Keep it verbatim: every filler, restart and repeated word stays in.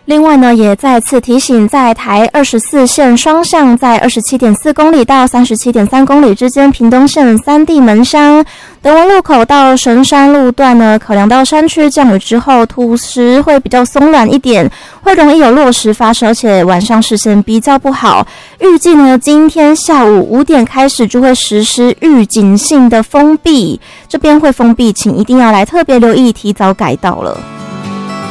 另外呢，也再次提醒，在台二十四线双向在 二十七点四公里到 三十七点三公里之间，屏东县三地门乡德文路口到神山路段呢，考量到山区降雨之后土石会比较松软一点，会容易有落石发生，而且晚上视线比较不好。预计呢，今天下午五点开始就会实施预警性的封闭，这边会封闭，请一定要来特别留意，提早改道了。